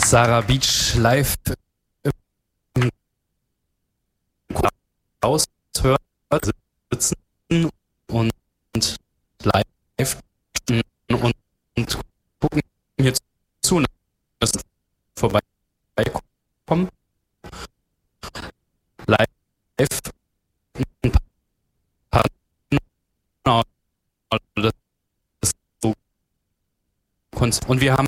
Sarah Beach live im Haus hört, sitzen und live und gucken hier zu, dass es vorbeikommen. Live ein paar das ist so Kunst. Und wir haben